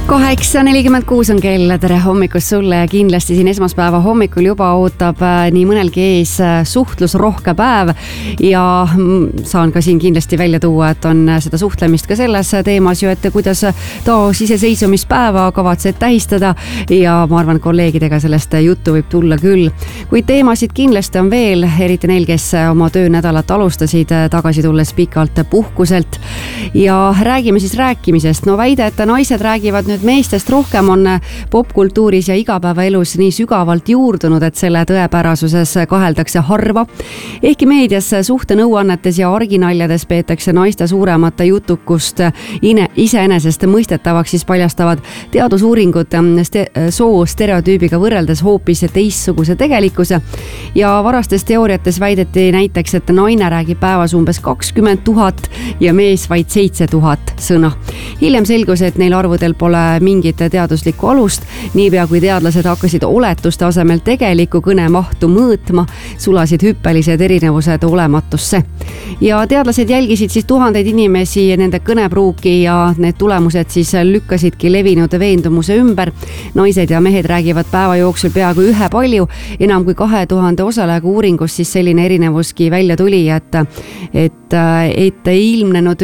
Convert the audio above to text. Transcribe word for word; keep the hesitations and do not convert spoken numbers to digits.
kaheksa nelikümmend kuus on kell, tere hommikust sulle ja kindlasti siin esmaspäeva hommikul juba ootab nii mõnelgi ees suhtlusrohke päev ja saan ka siin kindlasti välja tuua, et on seda suhtlemist ka selles teemas ju, et kuidas taas iseseisvumispäeva kavatsed tähistada ja ma arvan, kolleegidega sellest juttu võib tulla küll. Kuid teemasid kindlasti on veel, eriti neil, kes oma töönädalat alustasid tagasi tulles pikalt puhkuselt ja räägime siis rääkimisest. No väide, et naised räägivad nüüd meestest rohkem on popkultuuris ja igapäevaelus nii sügavalt juurdunud, et selle tõepärasuses kaheldakse harva. Ehkki meedias suhtenõuannetes ja arginaljades peetakse naiste suuremate jutukust iseenesest mõistetavaks, siis paljastavad teadusuuringud soo stereotüübiga võrreldes hoopis teistsuguse tegelikkuse. Ja varastes teooriates väideti näiteks, et naine räägib päevas umbes kakskümmend tuhat ja mees vaid seitse tuhat sõna. Hiljem selgus, et neil arvudel pole mingit teaduslikku alust. Niipea kui teadlased hakkasid oletuste asemel tegeliku kõne mahtu mõõtma, sulasid hüppelised erinevused olematusse. Ja teadlased jälgisid siis tuhandeid inimesi nende kõnepruuki ja need tulemused siis lükkasidki levinud veendumuse ümber. Naised ja mehed räägivad päeva jooksul peaaegu ühe palju, enam kui kahe tuhande osalejaga uuringus siis selline erinevuski välja tuli, et, et, et ilmnenud